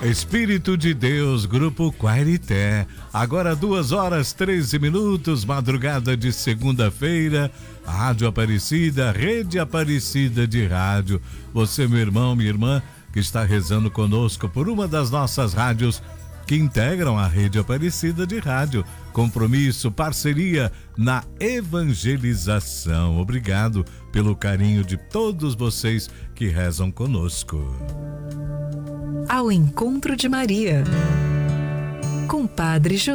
Espírito de Deus, Grupo Quairité. Agora 2h13, madrugada de segunda-feira. Rádio Aparecida, Rede Aparecida de Rádio. Você, meu irmão, minha irmã, que está rezando conosco por uma das nossas rádios que integram a Rede Aparecida de Rádio. Compromisso, parceria na evangelização. Obrigado pelo carinho de todos vocês que rezam conosco. Ao encontro de Maria, com Padre José.